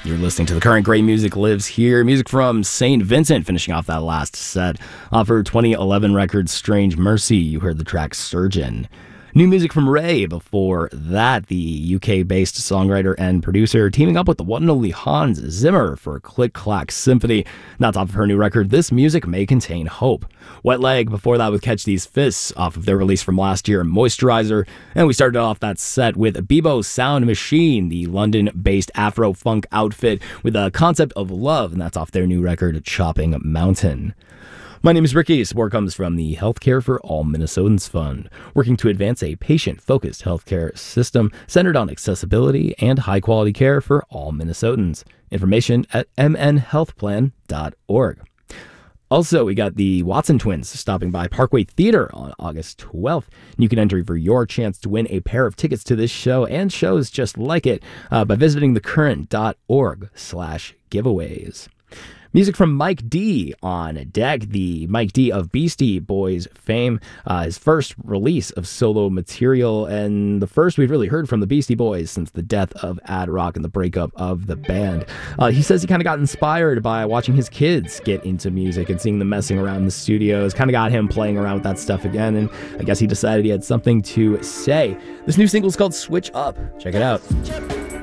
You're listening to The Current Great Music Lives Here. Music from St. Vincent, finishing off that last set. Off her 2011 record, Strange Mercy, you heard the track Surgeon. New music from Ray. Before that, the UK-based songwriter and producer teaming up with the one and only Hans Zimmer for Click Clack Symphony. That's off of her new record, This Music May Contain Hope. Wet Leg before that with Catch These Fists off of their release from last year, Moisturizer. And we started off that set with Bebo Sound Machine, the London-based Afro-funk outfit with a concept of love, and that's off their new record, Chopping Mountain. My name is Ricky. Support comes from the Healthcare for All Minnesotans Fund, working to advance a patient-focused healthcare system centered on accessibility and high-quality care for all Minnesotans. Information at mnhealthplan.org. Also, we got the Watson Twins stopping by Parkway Theater on August 12th. You can enter for your chance to win a pair of tickets to this show and shows just like it by visiting thecurrent.org/giveaways. Music from Mike D on deck, the Mike D of Beastie Boys fame, his first release of solo material, and the first we've really heard from the Beastie Boys since the death of Ad Rock and the breakup of the band. He says he kind of got inspired by watching his kids get into music and seeing them messing around in the studios, kind of got him playing around with that stuff again, and I guess he decided he had something to say. This new single is called Switch Up. Check it out.